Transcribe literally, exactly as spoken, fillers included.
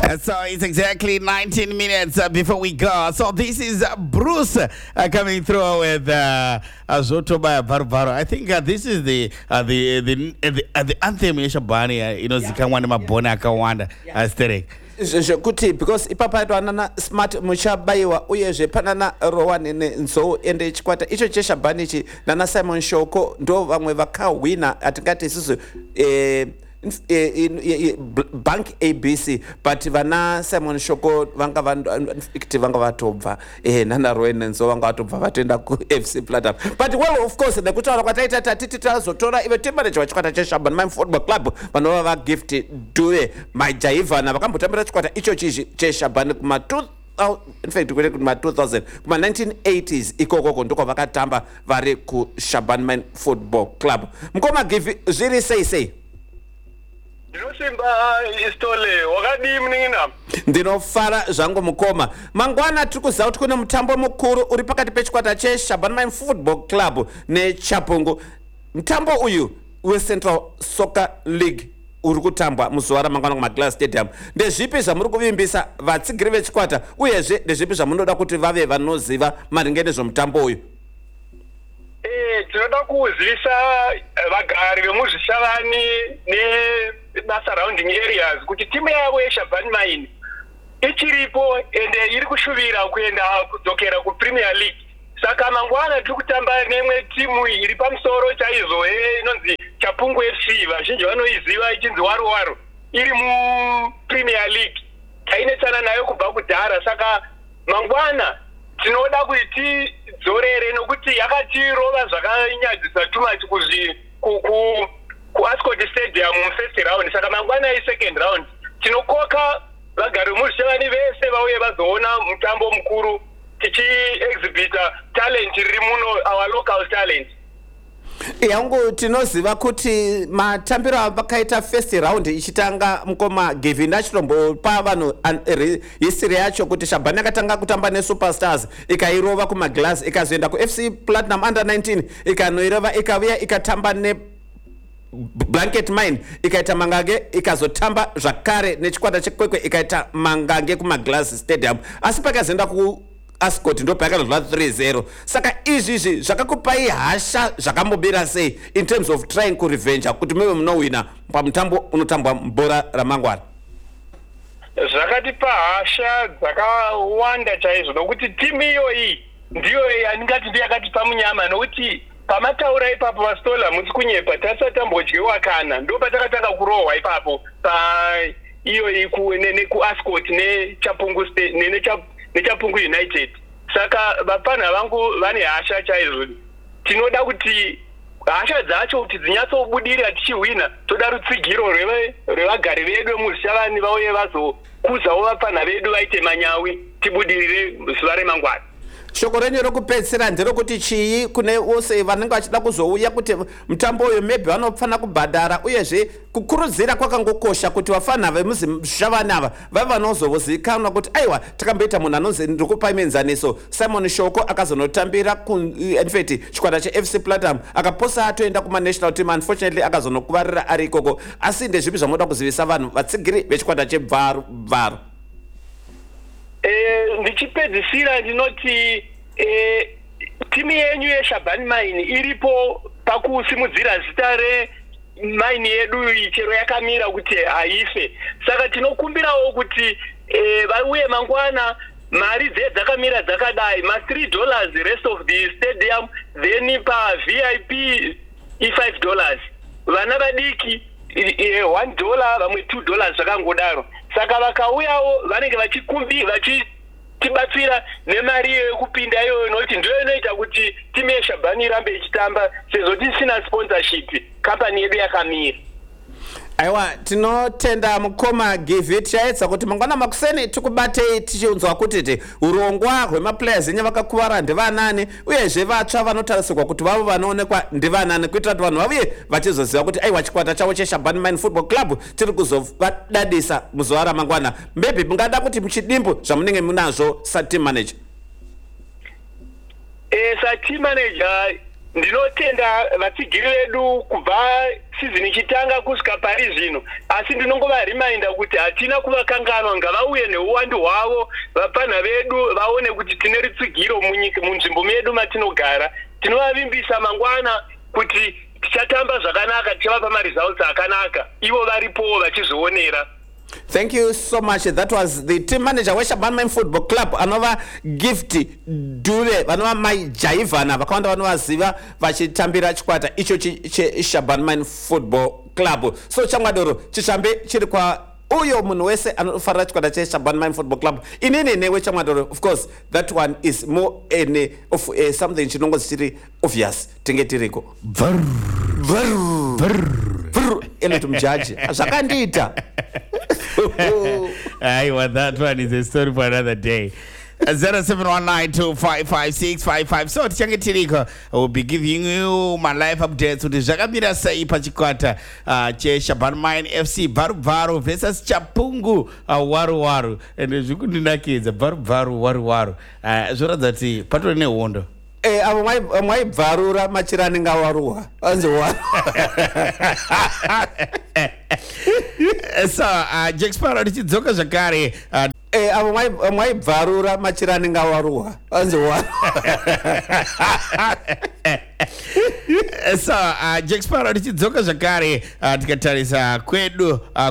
Uh, so it's exactly nineteen minutes uh, before we go. So this is uh, Bruce uh, coming through with uh, Zotoba Barbaro. I think uh, this is the uh, the the uh, the, uh, the anthem yeshabani. Uh, you know, zikamwana mabona akawanda asterek. Kuti because ipapa twanana smart muchabaiwa uyezve panana Rowan nzo ende chikwata icho cheshabani chi nana Simon Shoko ndo vamwe vakawina atingati isusu eh Bank A B C but vana Simon Shoko vanga vantu vanga vatobva eh nana Rowan nzo vanga vatobva vatenda ku F C Platinum but well of course nekutaura kwataita tatiti tazotora ive team manager wachikwata cheshabani my football club vanova va gift duwe majaiva na vakambotambira chikwata icho chichi cheshabani kuma Oh, in fact, we kuma two thousand, kuma nineteen eighties, ikoko ndoko vakatamba vari ku Shaban Football Club. Mkoma give ziri say say. Ndinosimba istole wakadi mningina. Ndinofara zvangu mukoma. Mangwana tiri kuziva kuti kune mutambo mukuru uri pakati pechikwata cheShaban Football Club neChapungu. Mutambo uyu weCentral Soccer League uri kutambwa muzuva ramangwana kumaGlass Stadium. Ndezvipi zvamuri kuvimbisa vatsigiri vechikwata uyezve ndezvipi zvamunoda kuti vave vanoziva maringe nezvomutambo uyu? Eh, tinoda kuzivisa vagari vemuzvishavani nemasarrounding areas kuti timu yavo yeShaban Mine ichiripo ende iri kushuvira kuenda kudzokera kuPremier League. Saka mangwana tiri kutamba nemwe timu iri pamusoro chaizvo inonzi Chapungu F C, vazhinji vanoiziva ichinzi Waro Waro, iri muPremier League. Tainetsana nayo kubva kudhara, saka mangwana tinoda kuti tidzorere nokuti yakatirova zvakanyadzisa too much kuzvi ku ku Ascot Stadium first round. Saka mangwana second round tinokoka vagari muzvishavani vese vauye vazoona mutambo mukuru tichi exhibita talent riri muno, our local talent. Yangu tinoziva kuti matambiro avakaita first round ichitanga mukoma Gavin Nachirombo pa vanhu history yacho kuti Shabani akatanga kutamba neSuperstars ikairova kumaGlass ikazoenda ku F C Platinum under nineteen ikanoirova ikauya ikatamba ne Blanket Mine ikaita mangange ikazotamba zvakare nechikwata chekwekwe ikaita mangange kumaGlass Stadium asi pakazoenda ku Ascot ndo pakanozva three zero. Saka izvizvi zvakakupai hasha zvakambobira sei in terms of trying to revenge kuti muve munowina pamutambo unotambwa mbora ramangwana? Zvakatipa hasha dzakawanda chaizvo nokuti timu iyoyi ndiyo yaningati ndiyakatipa munyama nokuti pamataura ipapo vastola musi kunyepa tasatambodyiwa kana ndo patakatanga kurohwa ipapo pa iyoyi nekuAscot neChapungu neChapungu United. Saka vapana vangu vane hasha chaizvo. Tinoda kuti hasha dzacho kuti dzinyatsobudira tichiwina toda rutsigiro rwevagari vedu muzvishavani vauye vazokuzawo vapana vedu vaite manyawi tibudirire zuva remangwana. Shoko renyu rokupedzisira nderokuti chii kune vose vanenge vachida kuzouya kuti mutambo uyu maybe vanofana kubhadhara uyezve kukurudzira kwakangokosha kuti vafana vemuzvishavani ava vave vanozozivikanwa kuti aiwa takamboita munhu anonzi ndikupai menzaniso Simon Shoko akazonotambira infact chikwata cheF C Platinum akaposa atoenda kumaNational team unfortunately akazonokuvarira ari ikoko asi ndezvipi zvamunoda kuzivisa vanhu vatsigiri vechikwata chebvaru bvaru? Eh, ndichipedzisira ndinoti eh, timu yenyu yeShaban Mine iripo pakusimudzira zita remine yedu chero yakamira kuti haife. Saka tinokumbirawo kuti eh, vauye mangwana mari dze dzakamira dzakadai ma three dollars rest of the stadium then pa V I P i five dollars, vana vadiki eh, one dollar vamwe two dollars zvakangodaro. Saka vakauyawo vanenge vachikumbi vachitibatsira nemari yekupinda iyoyo nokuti ndiyo inoita kuti timu yeShaban irambe ichitamba sezvo tisina sponsorship company yedu yakamira. Aiwa tinotenda mukoma Givi tichaedza kuti mangwana makuseni tikubatei tichiunzwa kuti urongwa hwemaplayers enye vakakuvara ndevanani uyezve vatsva vanotarisirwa kuti vavo vanoonekwa ndevanani kuitira kuti vanhu vavuye vachizoziva kuti aiwa chikwata chavo cheShaban Mine Football Club tiri kuzovadadisa muzuva ramangwana. Maybe mungada kuti muchidimbu zvamunenge munazvo sateam manager? Eh, sateam manager ndinotenda vatsigiri vedu kubva sizini ichitanga kusvika pari zvino, asi ndinongovarimainda kuti hatina kuvakanganwa, ngavauye neuwandu hwavo, vapanha vedu vaone kuti tine ritsigiro munyika munzvimbo medu matinogara. Tinovavimbisa mangwana kuti tichatamba zvakanaka, tichavapa maresults akanaka, ivo varipowo vachizvionera. Thank you so much. That was the team manager weShaban Mine Football Club, anova Gift Dube, vanova Mai Jaivana, vakawanda vanovaziva vachitambira chikwata icho cheShaban Mine Football Club. So Chamwadoro chichambe chiri kwa uyo munhu wese anofarira chikwata cheShaban Mine Football Club. Inini newe Chamwadoro, of course that one is more in of uh, something chinongozi chiri obvious. Tinge tiriko. Brr, brr, brr, brr. Ele tumjaji. Zvakandita. I well, that one is a story for another day. zero seven one nine two five five six five five. So tichange tiriko, I will be giving you my life updates kuti zvakamira sei pachikwata uh, cheShaban Mine F C Bharu versus Chapungu uh, Waru Waru, and zvikundinakidza Bharu Bharu Waru Waru uh, zvoratidza kuti patori nehondo. Eh, avo maibvarura machirani ngawaruwa anzi wa. So uh, Jack Sparrow tichidzoka zvakare uh, eh, avo maibvarura machirani ngawaruwa anzi wa. So uh, Jack Sparrow tichidzoka zvakare uh, tikatarisa kwedu uh,